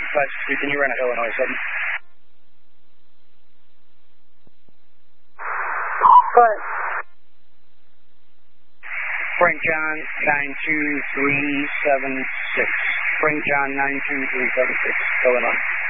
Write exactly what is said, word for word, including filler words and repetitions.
five three, can you run at Illinois seven? What? Frank John nine two three seven six. Frank John nine two three seven six, Illinois.